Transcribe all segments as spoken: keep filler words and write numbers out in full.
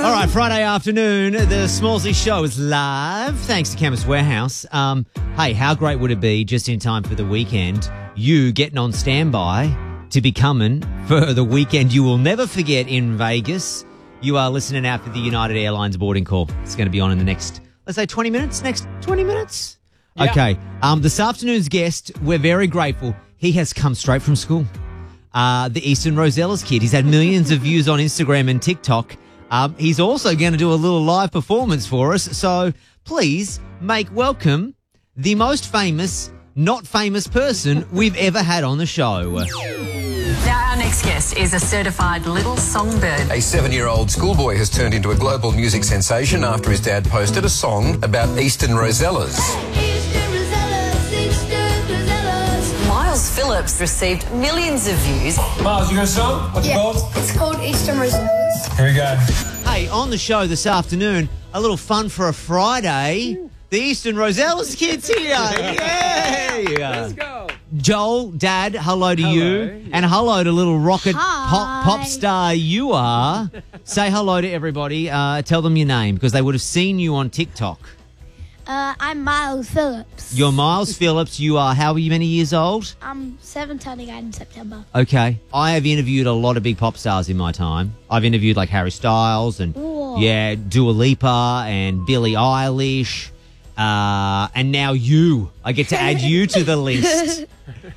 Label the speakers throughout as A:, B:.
A: All right, Friday afternoon, the Smallsy Show is live, thanks to Chemist Warehouse. Um, hey, how great would it be, just in time for the weekend, you getting on standby to be coming for the weekend you will never forget in Vegas. You are listening out for the United Airlines boarding call. It's going to be on in the next, let's say, twenty minutes, next twenty minutes? Yeah. Okay. Um, this afternoon's guest, we're very grateful. He has come straight from school. Uh, the Eastern Rosellas kid. He's had millions of views on Instagram and TikTok. Um, he's also going to do a little live performance for us. So please make welcome the most famous, not famous person we've ever had on the show.
B: Now, our next guest is a certified little songbird.
C: A seven-year-old schoolboy has turned into a global music sensation after his dad posted a song about Eastern Rosellas.
D: Eastern Rosellas, Eastern Rosellas.
B: Miles Phillips received millions of views.
E: Miles, you got a song? What's
D: Yeah,
E: it called?
D: it's called Eastern Rosellas.
E: Here we go.
A: Hey, on the show this afternoon, a little fun for a Friday. The Eastern Rosellas kids here. Yay!
E: Let's go.
A: Joel, Dad, hello to
E: Hello.
A: you. And hello to little rocket
D: Hi.
A: pop pop star you are. Say hello to everybody. Uh, tell them your name because they would have seen you on TikTok.
D: Uh, I'm Miles Phillips.
A: You're Miles Phillips. You are how many years old?
D: I'm seven turning eight in September.
A: Okay. I have interviewed a lot of big pop stars in my time. I've interviewed like Harry Styles and,
D: Ooh.
A: yeah, Dua Lipa and Billie Eilish. Uh, and now you. I get to add you to the list.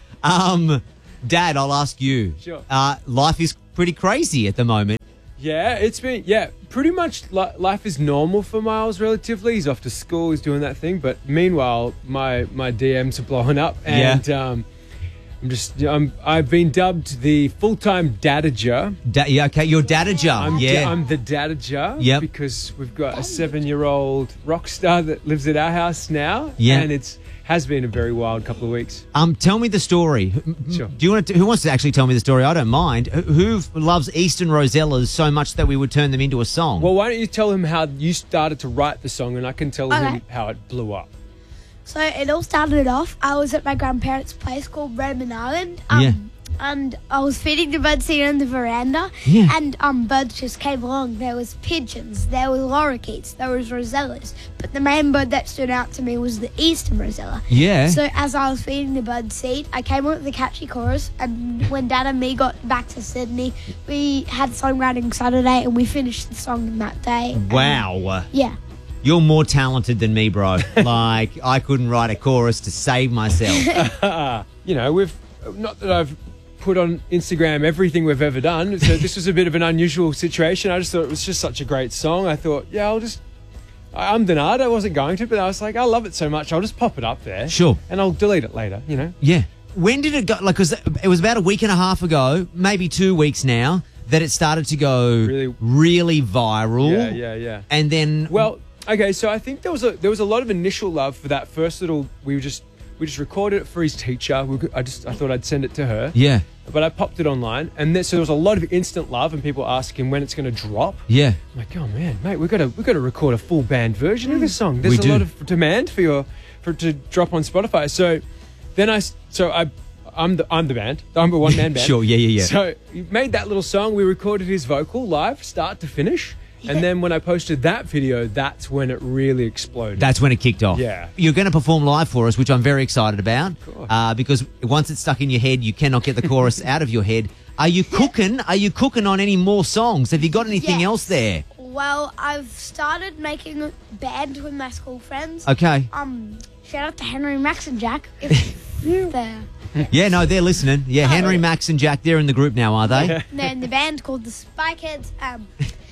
A: Um, Dad, I'll ask you.
E: Sure.
A: Uh, life is pretty crazy at the moment.
E: Yeah, it's been, yeah, pretty much li- life is normal for Miles relatively. He's off to school, he's doing that thing. But meanwhile, my, my D Ms are blowing up. And
A: Yeah.
E: um, I'm just, I'm, I've been dubbed the full-time dadager.
A: Da- yeah, okay, you're Dadager.
E: I'm,
A: yeah.
E: da- I'm the dadager.
A: Yep.
E: Because we've got a seven-year-old rock star that lives at our house now.
A: Yeah.
E: And it's has been a very wild couple of weeks.
A: Um, tell me the story.
E: Sure.
A: Do you want to? Who wants to actually tell me the story? I don't mind. Who, who loves Eastern Rosellas so much that we would turn them into a song?
E: Well, why don't you tell him how you started to write the song, and I can tell
D: Okay.
E: him how it blew up.
D: So it all started off. I was at my grandparents' place called Roman Island. Um,
A: Yeah.
D: And I was feeding the birds here on the veranda.
A: Yeah.
D: And um, birds just came along. There was pigeons. There was lorikeets. There was rosellas. But the main bird that stood out to me was the Eastern Rosella.
A: Yeah.
D: So as I was feeding the bird seed, I came up with the catchy chorus. And when Dad and me got back to Sydney, we had songwriting Saturday, and we finished the song that day. And,
A: Wow.
D: yeah.
A: You're more talented than me, bro. Like, I couldn't write a chorus to save myself.
E: You know, we've not that I've put on Instagram everything we've ever done. So this was a bit of an unusual situation. I just thought it was just such a great song. I thought, yeah, I'll just. I- I'm denied. I wasn't going to, but I was like, I love it so much. I'll just pop it up there.
A: Sure.
E: And I'll delete it later. You know.
A: Yeah. When did it go? Like, cause it was about a week and a half ago, maybe two weeks now, that it started to go
E: Really-
A: really viral.
E: Yeah, yeah, yeah.
A: And then,
E: Well, okay, so I think there was a there was a lot of initial love for that first little. We were just we just recorded it for his teacher. We, I just I thought I'd send it to her.
A: yeah,
E: But I popped it online, and then, so there was a lot of instant love, and people asking when it's going to drop.
A: yeah.
E: I'm like, oh man, mate, we've got to we've got to record a full band version of this song. There's
A: We
E: a
A: do.
E: lot of demand for your for it to drop on Spotify. So then I so I I'm the I'm the band. I'm a one man band.
A: Sure, yeah, yeah, yeah.
E: So he made that little song. We recorded his vocal live, start to finish, and then when I posted that video, that's when it really exploded.
A: That's when it kicked off.
E: Yeah.
A: You're going to perform live for us, which I'm very excited about.
E: course.
A: Uh, because once it's stuck in your head, you cannot get the chorus out of your head. Are you cooking? Are you cooking on any more songs? Have you got anything
D: Yes.
A: else there?
D: Well, I've started making a band with my school friends.
A: Okay.
D: Um, shout out to Henry, Max, and Jack. If they're,
A: Yeah, no, they're listening. Yeah,
D: Oh.
A: Henry, Max, and Jack, they're in the group now, are they?
D: they're in the band called the Spy Kids. Um,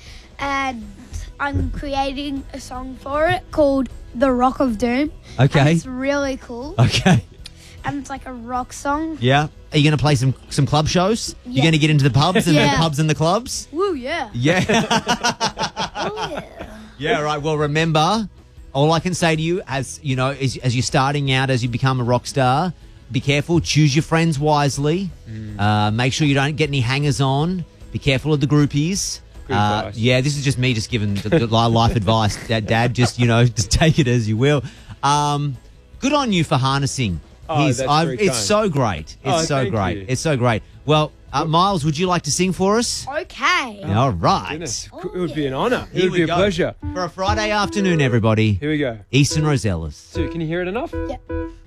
D: and I'm creating a song for it called The Rock of Doom.
A: Okay.
D: And it's really cool.
A: Okay.
D: And it's like a rock song.
A: Yeah. Are you going to play some some club shows? You're
D: Yeah.
A: going to get into the pubs and
D: Yeah.
A: the pubs and the clubs?
D: Woo, yeah.
A: Yeah.
D: Oh, yeah.
A: Yeah, right. Well, remember, all I can say to you, as you know, as, as you're starting out, as you become a rock star, be careful. Choose your friends wisely. Uh, make sure you don't get any hangers on. Be careful of the groupies.
E: Good
A: Uh,
E: advice.
A: yeah, this is just me just giving the, the life advice. Dad, Dad, just you know, just take it as you will. Um, good on you for harnessing.
E: Oh,
A: his-
E: that's
A: I've-
E: very
A: it's
E: kind.
A: so great. It's
E: Oh,
A: so
E: thank
A: great.
E: you.
A: It's so great. Well, Uh, Miles, would you like to sing for us?
D: Okay.
A: All right.
E: Goodness, it would be an honour. It
A: Here
E: would
A: we
E: be a
A: go.
E: pleasure.
A: For a Friday afternoon, everybody.
E: Here we go.
A: Eastern Rosellas.
E: Sue, can you hear it enough?
D: Yeah.